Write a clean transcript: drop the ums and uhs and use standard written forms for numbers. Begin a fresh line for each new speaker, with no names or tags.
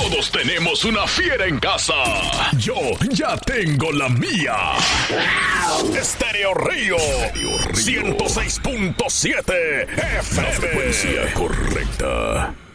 Todos tenemos una fiera en casa. Yo ya tengo la mía. Estéreo Río 106.7 FM. La frecuencia correcta.